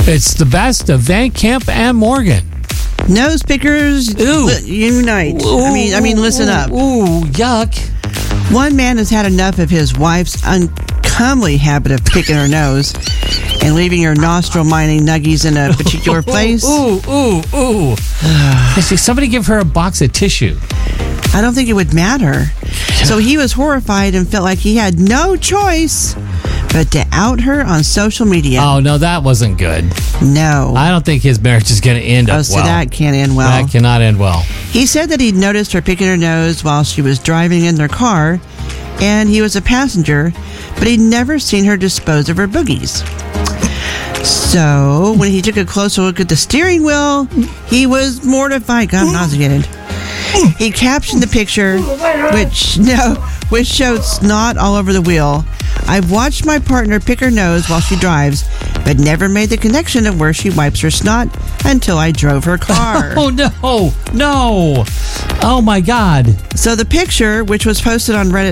It's the best of Van Camp and Morgan. Nose pickers unite. I mean, listen up. Ooh, yuck. One man has had enough of his wife's uncomely habit of picking her nose and leaving her nostril mining nuggies in a particular place. Ooh. Somebody give her a box of tissue. I don't think it would matter. So he was horrified and felt like he had no choice but to out her on social media. Oh, no, that wasn't good. No. I don't think his marriage is going to end up well. So that can't end well. That cannot end well. He said that he'd noticed her picking her nose while she was driving in their car, and he was a passenger, but he'd never seen her dispose of her boogies. So when he took a closer look at the steering wheel, he was mortified. God, nauseated. He captioned the picture, which showed snot all over the wheel. I've watched my partner pick her nose while she drives, but never made the connection of where she wipes her snot until I drove her car. Oh, no. Oh, my God. So the picture, which was posted on Reddit